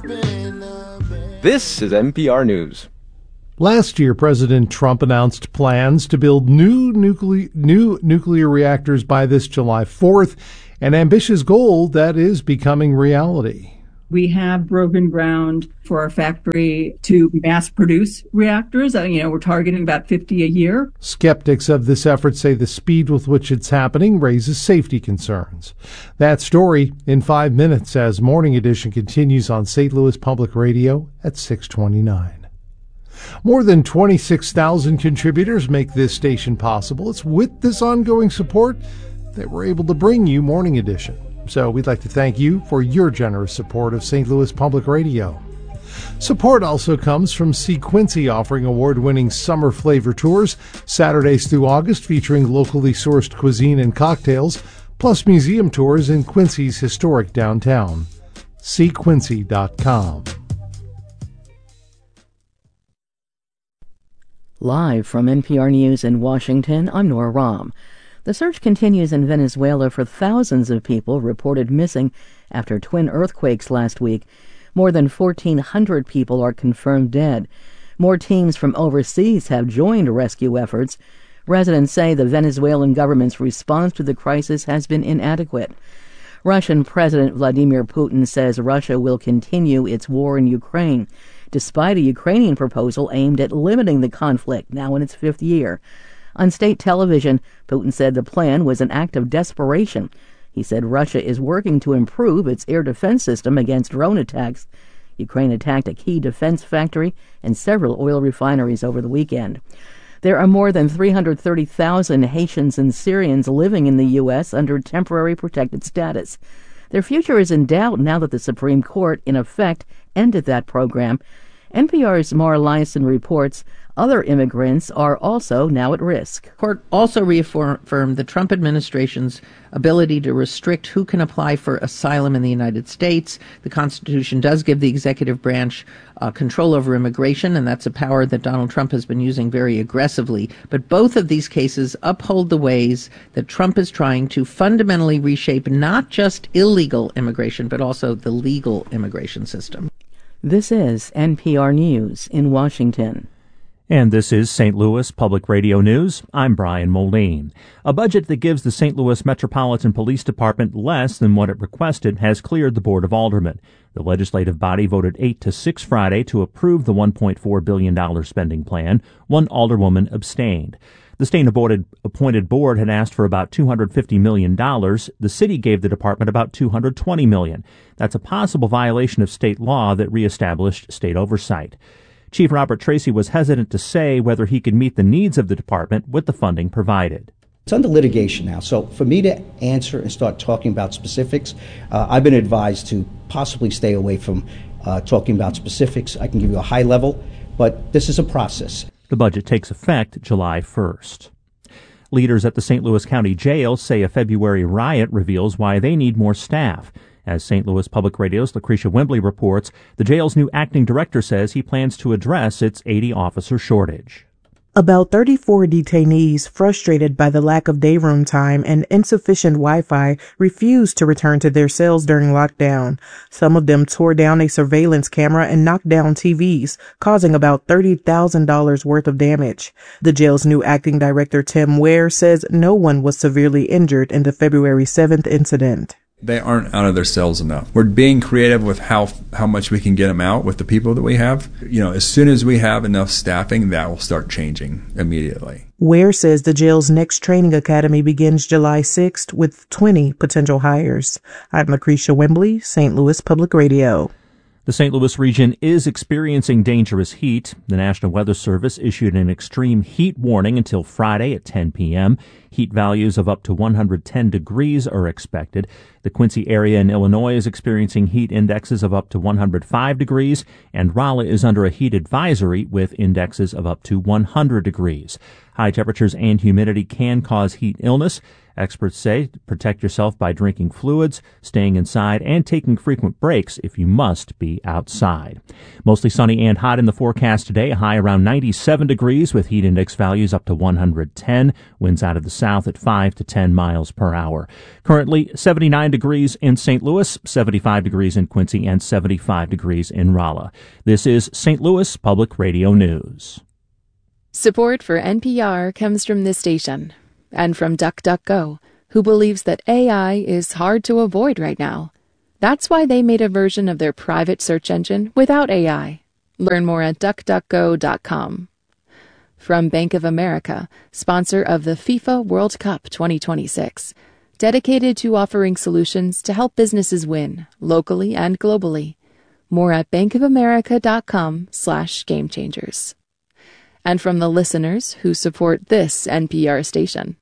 This is NPR News. Last year, President Trump announced plans to build new nuclear reactors by this July 4th, an ambitious goal that is becoming reality. We have broken ground for our factory to mass produce reactors. We're targeting about 50 a year. Skeptics of this effort say the speed with which it's happening raises safety concerns. That story in 5 minutes as Morning Edition continues on St. Louis Public Radio at 6:29. More than 26,000 contributors make this station possible. It's with this ongoing support that we're able to bring you Morning Edition. So we'd like to thank you for your generous support of St. Louis Public Radio. Support also comes from C. Quincy, offering award-winning summer flavor tours Saturdays through August, featuring locally sourced cuisine and cocktails, plus museum tours in Quincy's historic downtown. cquincy.com. Live from NPR News in Washington, I'm Nora Rahm. The search continues in Venezuela for thousands of people reported missing after twin earthquakes last week. More than 1,400 people are confirmed dead. More teams from overseas have joined rescue efforts. Residents say the Venezuelan government's response to the crisis has been inadequate. Russian President Vladimir Putin says Russia will continue its war in Ukraine, despite a Ukrainian proposal aimed at limiting the conflict, now in its 5th year. On state television, Putin said the plan was an act of desperation. He said Russia is working to improve its air defense system against drone attacks. Ukraine attacked a key defense factory and several oil refineries over the weekend. There are more than 330,000 Haitians and Syrians living in the U.S. under temporary protected status. Their future is in doubt now that the Supreme Court, in effect, ended that program. NPR's Mara Liasson reports other immigrants are also now at risk. Court also reaffirmed the Trump administration's ability to restrict who can apply for asylum in the United States. The Constitution does give the executive branch control over immigration, and that's a power that Donald Trump has been using very aggressively. But both of these cases uphold the ways that Trump is trying to fundamentally reshape not just illegal immigration, but also the legal immigration system. This is NPR News in Washington. And this is St. Louis Public Radio News. I'm Brian Moline. A budget that gives the St. Louis Metropolitan Police Department less than what it requested has cleared the Board of Aldermen. The legislative body voted 8-6 Friday to approve the $1.4 billion spending plan. One alderwoman abstained. The state-appointed board had asked for about $250 million. The city gave the department about $220 million. That's a possible violation of state law that reestablished state oversight. Chief Robert Tracy was hesitant to say whether he could meet the needs of the department with the funding provided. It's under litigation now, so for me to answer and start talking about specifics, I've been advised to possibly stay away from talking about specifics. I can give you a high level, but this is a process. The budget takes effect July 1st. Leaders at the St. Louis County Jail say a February riot reveals why they need more staff. As St. Louis Public Radio's Lucretia Wembley reports, the jail's new acting director says he plans to address its 80-officer shortage. About 34 detainees, frustrated by the lack of dayroom time and insufficient Wi-Fi, refused to return to their cells during lockdown. Some of them tore down a surveillance camera and knocked down TVs, causing about $30,000 worth of damage. The jail's new acting director, Tim Ware, says no one was severely injured in the February 7th incident. They aren't out of their cells enough. We're being creative with how much we can get them out with the people that we have. As soon as we have enough staffing, that will start changing immediately. Ware says the jail's next training academy begins July 6th with 20 potential hires. I'm Lucretia Wembley, St. Louis Public Radio. The St. Louis region is experiencing dangerous heat. The National Weather Service issued an extreme heat warning until Friday at 10 p.m. Heat values of up to 110 degrees are expected. The Quincy area in Illinois is experiencing heat indexes of up to 105 degrees, and Raleigh is under a heat advisory with indexes of up to 100 degrees. High temperatures and humidity can cause heat illness. Experts say protect yourself by drinking fluids, staying inside, and taking frequent breaks if you must be outside. Mostly sunny and hot in the forecast today, a high around 97 degrees with heat index values up to 110. Winds out of the south at 5 to 10 miles per hour. Currently 79 degrees in St. Louis, 75 degrees in Quincy, and 75 degrees in Rolla. This is St. Louis Public Radio News. Support for NPR comes from this station and from DuckDuckGo, who believes that AI is hard to avoid right now. That's why they made a version of their private search engine without AI. Learn more at DuckDuckGo.com. From Bank of America, sponsor of the FIFA World Cup 2026, dedicated to offering solutions to help businesses win, locally and globally. More at bankofamerica.com/gamechangers. And from the listeners who support this NPR station.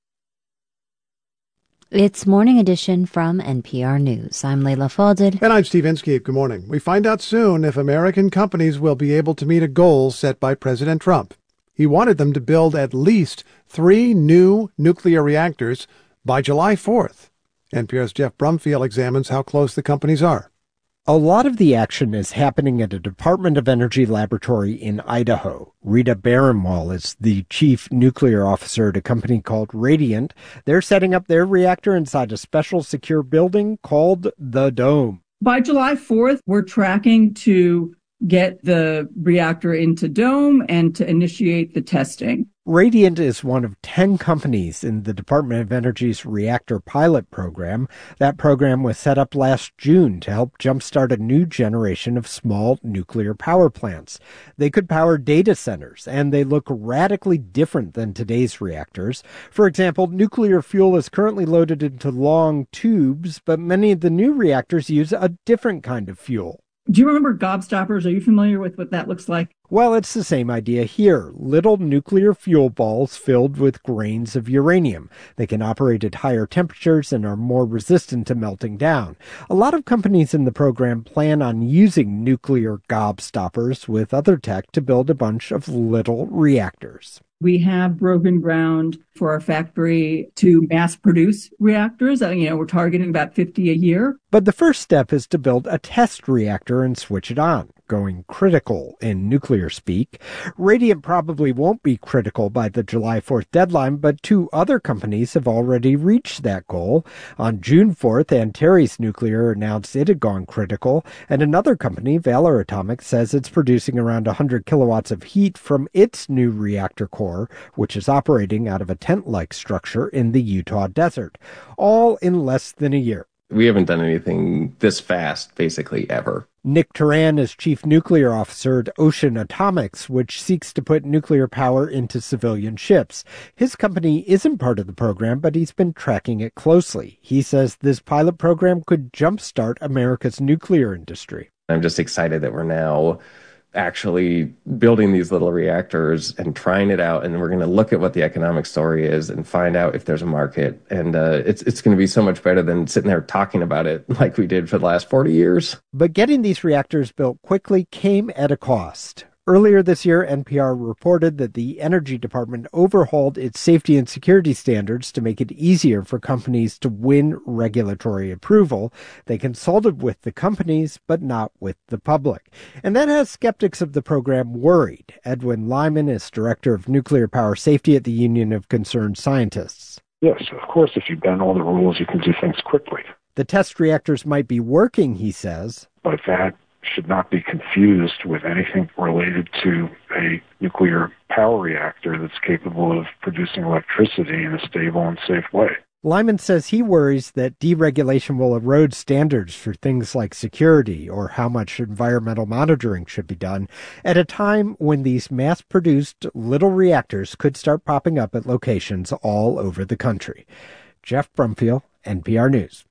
It's Morning Edition from NPR News. I'm Leila Fadel. And I'm Steve Inskeep. Good morning. We find out soon if American companies will be able to meet a goal set by President Trump. He wanted them to build at least 3 new nuclear reactors by July 4th. NPR's Jeff Brumfield examines how close the companies are. A lot of the action is happening at a Department of Energy laboratory in Idaho. Rita Barenwal is the chief nuclear officer at a company called Radiant. They're setting up their reactor inside a special secure building called the Dome. By July 4th, we're tracking to get the reactor into Dome and to initiate the testing. Radiant is one of 10 companies in the Department of Energy's reactor pilot program. That program was set up last June to help jumpstart a new generation of small nuclear power plants. They could power data centers, and they look radically different than today's reactors. For example, nuclear fuel is currently loaded into long tubes, but many of the new reactors use a different kind of fuel. Do you remember gobstoppers? Are you familiar with what that looks like? Well, it's the same idea here. Little nuclear fuel balls filled with grains of uranium. They can operate at higher temperatures and are more resistant to melting down. A lot of companies in the program plan on using nuclear gobstoppers with other tech to build a bunch of little reactors. We have broken ground for our factory to mass produce reactors. We're targeting about 50 a year. But the first step is to build a test reactor and switch it on, going critical in nuclear speak. Radiant probably won't be critical by the July 4th deadline, but 2 other companies have already reached that goal. On June 4th, Antares Nuclear announced it had gone critical, and another company, Valor Atomics, says it's producing around 100 kilowatts of heat from its new reactor core, which is operating out of a tent-like structure in the Utah desert, all in less than a year. We haven't done anything this fast, basically, ever. Nick Turan is chief nuclear officer at Ocean Atomics, which seeks to put nuclear power into civilian ships. His company isn't part of the program, but he's been tracking it closely. He says this pilot program could jumpstart America's nuclear industry. I'm just excited that we're now actually building these little reactors and trying it out, and we're going to look at what the economic story is and find out if there's a market. And it's going to be so much better than sitting there talking about it like we did for the last 40 years. But getting these reactors built quickly came at a cost. Earlier this year, NPR reported that the Energy Department overhauled its safety and security standards to make it easier for companies to win regulatory approval. They consulted with the companies, but not with the public. And that has skeptics of the program worried. Edwin Lyman is director of nuclear power safety at the Union of Concerned Scientists. Yes, of course, if you bend all the rules, you can do things quickly. The test reactors might be working, he says. But that should not be confused with anything related to a nuclear power reactor that's capable of producing electricity in a stable and safe way. Lyman says he worries that deregulation will erode standards for things like security or how much environmental monitoring should be done at a time when these mass-produced little reactors could start popping up at locations all over the country. Jeff Brumfield, NPR News.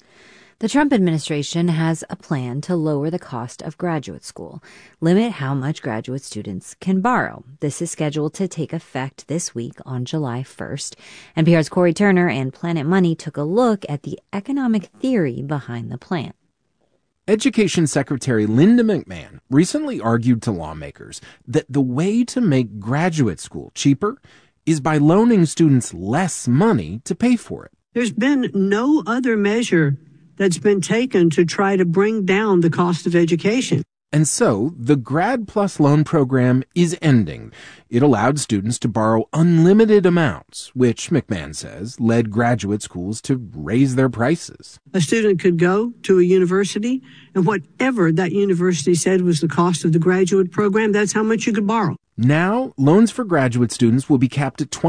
The Trump administration has a plan to lower the cost of graduate school, limit how much graduate students can borrow. This is scheduled to take effect this week on July 1st. NPR's Corey Turner and Planet Money took a look at the economic theory behind the plan. Education Secretary Linda McMahon recently argued to lawmakers that the way to make graduate school cheaper is by loaning students less money to pay for it. There's been no other measure that's been taken to try to bring down the cost of education. And so, the Grad Plus loan program is ending. It allowed students to borrow unlimited amounts, which, McMahon says, led graduate schools to raise their prices. A student could go to a university, and whatever that university said was the cost of the graduate program, that's how much you could borrow. Now, loans for graduate students will be capped at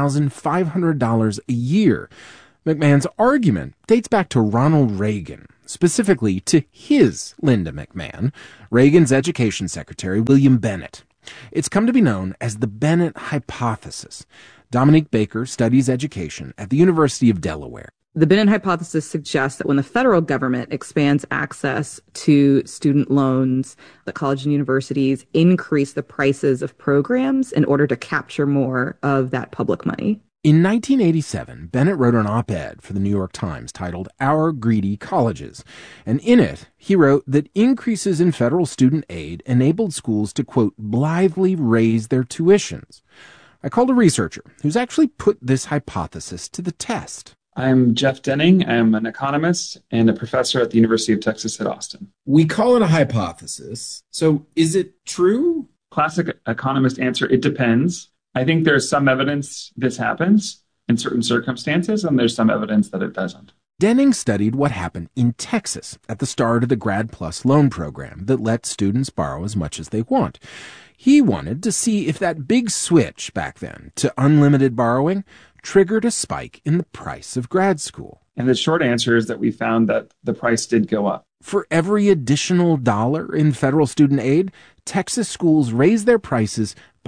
$20,500 a year. McMahon's argument dates back to Ronald Reagan, specifically to his Linda McMahon, Reagan's education secretary, William Bennett. It's come to be known as the Bennett hypothesis. Dominique Baker studies education at the University of Delaware. The Bennett hypothesis suggests that when the federal government expands access to student loans, the college and universities increase the prices of programs in order to capture more of that public money. In 1987, Bennett wrote an op-ed for the New York Times titled Our Greedy Colleges, and in it, he wrote that increases in federal student aid enabled schools to, quote, blithely raise their tuitions. I called a researcher who's actually put this hypothesis to the test. I'm Jeff Denning. I'm an economist and a professor at the University of Texas at Austin. We call it a hypothesis, so is it true? Classic economist answer, it depends. I think there's some evidence this happens in certain circumstances, and there's some evidence that it doesn't. Denning studied what happened in Texas at the start of the Grad Plus loan program that let students borrow as much as they want. He wanted to see if that big switch back then to unlimited borrowing triggered a spike in the price of grad school. And the short answer is that we found that the price did go up. For every additional dollar in federal student aid, Texas schools raised their prices by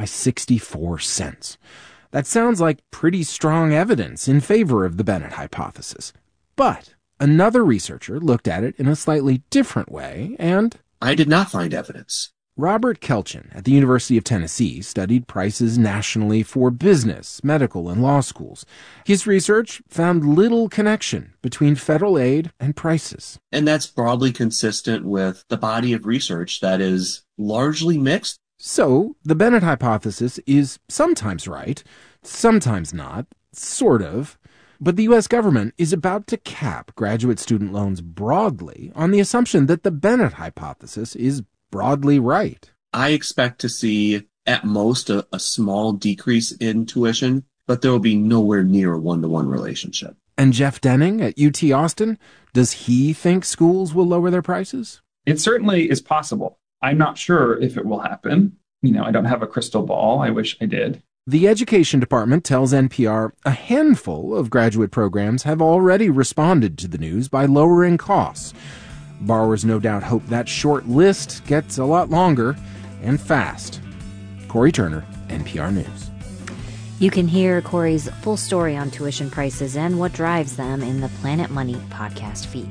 64 cents. That sounds like pretty strong evidence in favor of the Bennett hypothesis. But another researcher looked at it in a slightly different way, and I did not find evidence. Robert Kelchin at the University of Tennessee studied prices nationally for business, medical, and law schools. His research found little connection between federal aid and prices. And that's broadly consistent with the body of research that is largely mixed. So, the Bennett hypothesis is sometimes right, sometimes not, sort of. But the U.S. government is about to cap graduate student loans broadly on the assumption that the Bennett hypothesis is broadly right. I expect to see at most a small decrease in tuition, but there will be nowhere near a one-to-one relationship. And Jeff Denning at UT Austin, does he think schools will lower their prices? It certainly is possible. I'm not sure if it will happen. I don't have a crystal ball. I wish I did. The Education Department tells NPR a handful of graduate programs have already responded to the news by lowering costs. Borrowers no doubt hope that short list gets a lot longer and fast. Corey Turner, NPR News. You can hear Corey's full story on tuition prices and what drives them in the Planet Money podcast feed.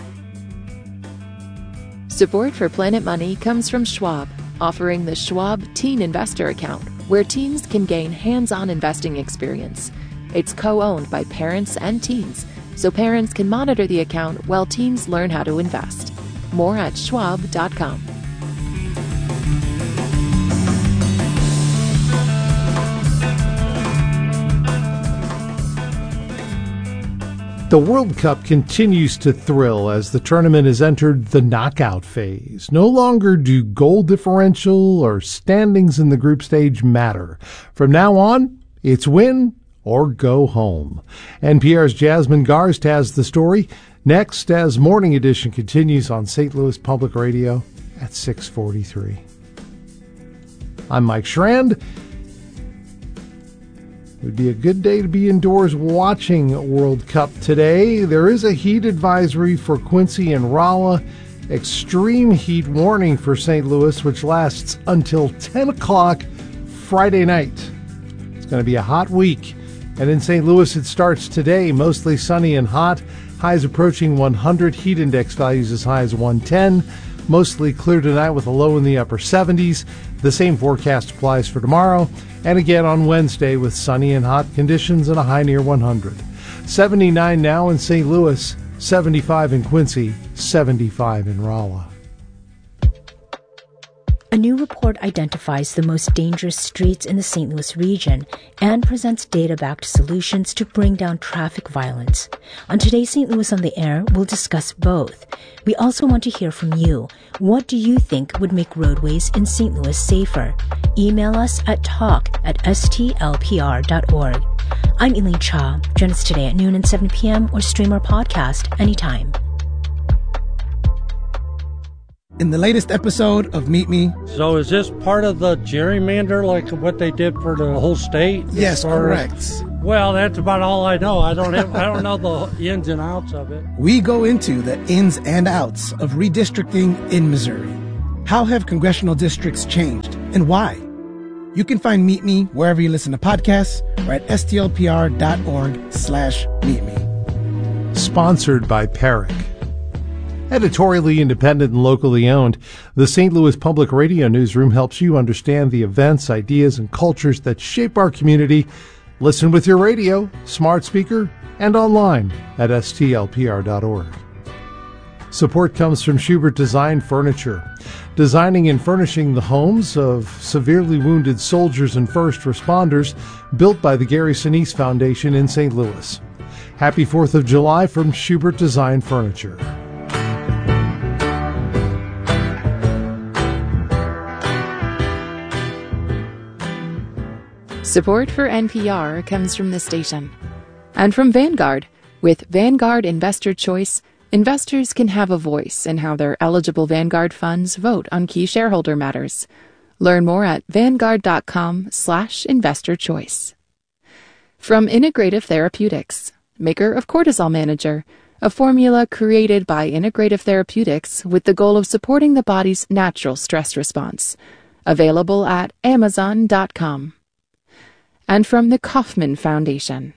Support for Planet Money comes from Schwab, offering the Schwab Teen Investor Account, where teens can gain hands-on investing experience. It's co-owned by parents and teens, so parents can monitor the account while teens learn how to invest. More at schwab.com. The World Cup continues to thrill as the tournament has entered the knockout phase. No longer do goal differential or standings in the group stage matter. From now on, it's win or go home. NPR's Jasmine Garst has the story next as Morning Edition continues on St. Louis Public Radio at 6:43. I'm Mike Schrand. It would be a good day to be indoors watching World Cup today. There is a heat advisory for Quincy and Rolla, extreme heat warning for St. Louis, which lasts until 10 o'clock Friday night. It's going to be a hot week. And in St. Louis, it starts today, mostly sunny and hot. Highs approaching 100, heat index values as high as 110. Mostly clear tonight with a low in the upper 70s. The same forecast applies for tomorrow. And again on Wednesday with sunny and hot conditions and a high near 100. 79 now in St. Louis, 75 in Quincy, 75 in Rolla. A new report identifies the most dangerous streets in the St. Louis region and presents data-backed solutions to bring down traffic violence. On today's St. Louis on the Air, we'll discuss both. We also want to hear from you. What do you think would make roadways in St. Louis safer? Email us at talk@stlpr.org. I'm Elaine Cha. Join us today at noon and 7 p.m. or stream our podcast anytime. In the latest episode of Meet Me. So is this part of the gerrymander, like what they did for the whole state? Yes, correct. Well, that's about all I know. I don't know the ins and outs of it. We go into the ins and outs of redistricting in Missouri. How have congressional districts changed and why? You can find Meet Me wherever you listen to podcasts or at stlpr.org/meetme. Sponsored by Peric. Editorially independent and locally owned, the St. Louis Public Radio Newsroom helps you understand the events, ideas, and cultures that shape our community. Listen with your radio, smart speaker, and online at stlpr.org. Support comes from Schubert Design Furniture, designing and furnishing the homes of severely wounded soldiers and first responders, built by the Gary Sinise Foundation in St. Louis. Happy 4th of July from Schubert Design Furniture. Support for NPR comes from the station and from Vanguard. With Vanguard Investor Choice, investors can have a voice in how their eligible Vanguard funds vote on key shareholder matters. Learn more at vanguard.com/investorchoice. From Integrative Therapeutics, maker of Cortisol Manager, a formula created by Integrative Therapeutics with the goal of supporting the body's natural stress response. Available at amazon.com. And from the Kauffman Foundation.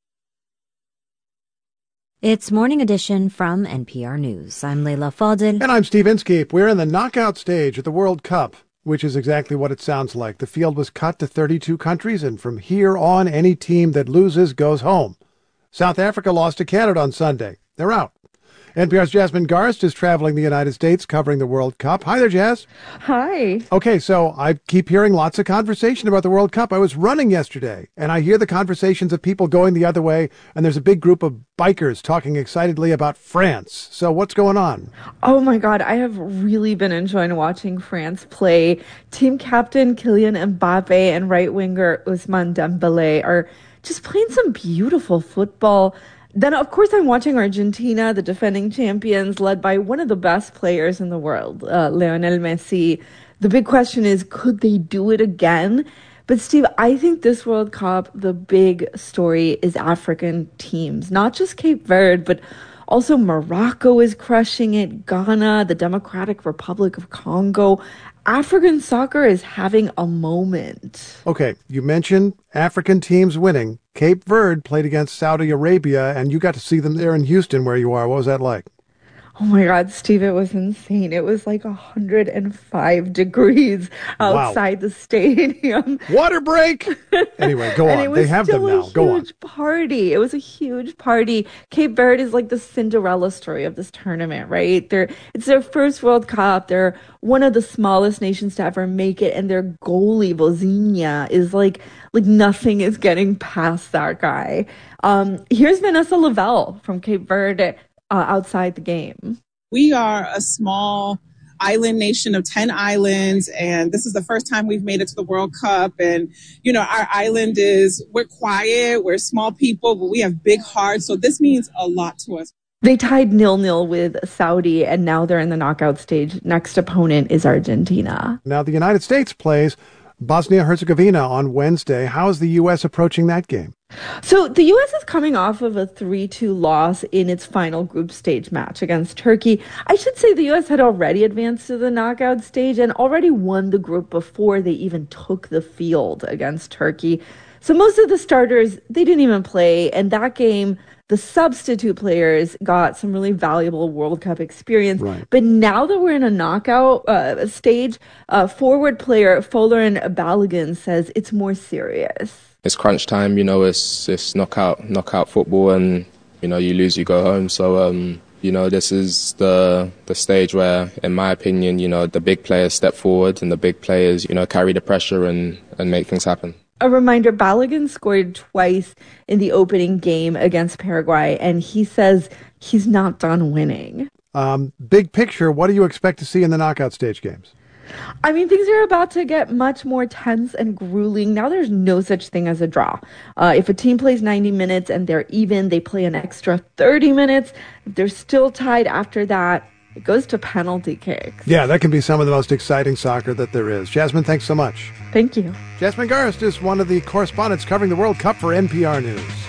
It's Morning Edition from NPR News. I'm Leila Fadel. And I'm Steve Inskeep. We're in the knockout stage of the World Cup, which is exactly what it sounds like. The field was cut to 32 countries, and from here on, any team that loses goes home. South Africa lost to Canada on Sunday. They're out. NPR's Jasmine Garst is traveling the United States covering the World Cup. Hi there, Jazz. Hi. Okay, so I keep hearing lots of conversation about the World Cup. I was running yesterday, and I hear the conversations of people going the other way, and there's a big group of bikers talking excitedly about France. So what's going on? Oh my God, I have really been enjoying watching France play. Team captain Kylian Mbappe and right winger Ousmane Dembélé are just playing some beautiful football. Then, of course, I'm watching Argentina, the defending champions, led by one of the best players in the world, Lionel Messi. The big question is, could they do it again? But, Steve, I think this World Cup, the big story is African teams, not just Cape Verde, but also Morocco is crushing it, Ghana, the Democratic Republic of Congo. African soccer is having a moment. Okay, you mentioned African teams winning. Cape Verde played against Saudi Arabia, and you got to see them there in Houston where you are. What was that like? Oh my God, Steve, it was insane. It was like 105 degrees outside the stadium. Water break! Anyway, go on. They have them now. Go on. Party. It was a huge party. Cape Verde is like the Cinderella story of this tournament, right? It's their first World Cup. They're one of the smallest nations to ever make it, and their goalie, Vozinha, is like nothing is getting past that guy. Here's Vanessa Lavelle from Cape Verde. Outside the game. We are a small island nation of 10 islands, and this is the first time we've made it to the World Cup. And, you know, our island we're quiet, we're small people, but we have big hearts. So this means a lot to us. They tied 0-0 with Saudi, and now they're in the knockout stage. Next opponent is Argentina. Now the United States plays Bosnia-Herzegovina on Wednesday. How is the U.S. approaching that game? So the U.S. is coming off of a 3-2 loss in its final group stage match against Turkey. I should say the U.S. had already advanced to the knockout stage and already won the group before they even took the field against Turkey. So most of the starters, they didn't even play. And that game, the substitute players got some really valuable World Cup experience. Right. But now that we're in a knockout stage, forward player Folarin Balogun says it's more serious. It's crunch time, you know, it's knockout football, and, you know, you lose, you go home. So, This is the stage where, in my opinion, the big players step forward and the big players, carry the pressure and make things happen. A reminder, Balogun scored twice in the opening game against Paraguay, and he says he's not done winning. Big picture, what do you expect to see in the knockout stage games? I mean, things are about to get much more tense and grueling. Now there's no such thing as a draw. If a team plays 90 minutes and they're even, they play an extra 30 minutes. If they're still tied after that, it goes to penalty kicks. Yeah, that can be some of the most exciting soccer that there is. Jasmine, thanks so much. Thank you. Jasmine Garsd is one of the correspondents covering the World Cup for NPR News.